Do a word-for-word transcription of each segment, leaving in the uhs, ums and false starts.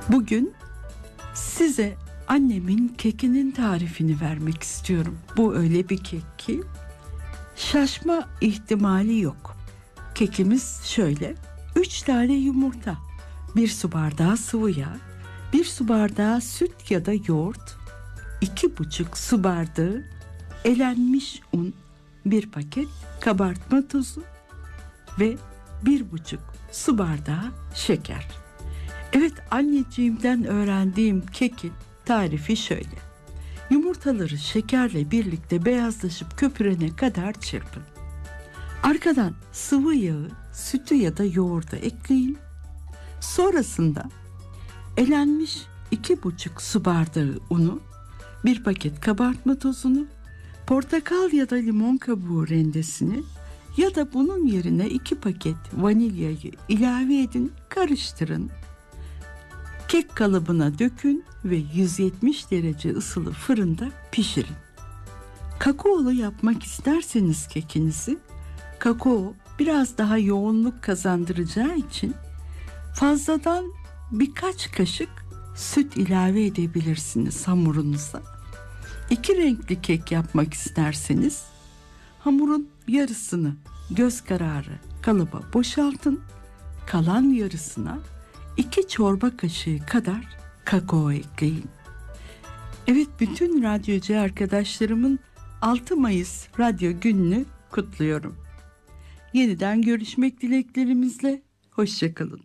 Bugün size annemin kekinin tarifini vermek istiyorum. Bu öyle bir kek ki şaşma ihtimali yok. Kekimiz şöyle: üç tane yumurta, bir su bardağı sıvı yağ, bir su bardağı süt ya da yoğurt, iki buçuk su bardağı elenmiş un, bir paket kabartma tozu ve bir buçuk su bardağı şeker. Evet, anneciğimden öğrendiğim kekin tarifi şöyle: yumurtaları şekerle birlikte beyazlaşıp köpürene kadar çırpın. Arkadan sıvı yağı, sütü ya da yoğurda ekleyin. Sonrasında elenmiş iki buçuk su bardağı unu, bir paket kabartma tozunu, portakal ya da limon kabuğu rendesini ya da bunun yerine iki paket vanilyayı ilave edin, karıştırın. Kek kalıbına dökün ve yüz yetmiş derece ısılı fırında pişirin. Kakaolu yapmak isterseniz kekinizi, kakao biraz daha yoğunluk kazandıracağı için fazladan birkaç kaşık süt ilave edebilirsiniz hamurunuza. İki renkli kek yapmak isterseniz hamurun yarısını göz kararı kalıba boşaltın. Kalan yarısına iki çorba kaşığı kadar kakao ekleyin. Evet, bütün radyocu arkadaşlarımın altı Mayıs Radyo Günü'nü kutluyorum. Yeniden görüşmek dileklerimizle, hoşça kalın.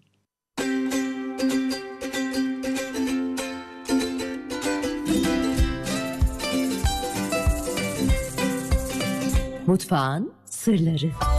Mutfağın sırları.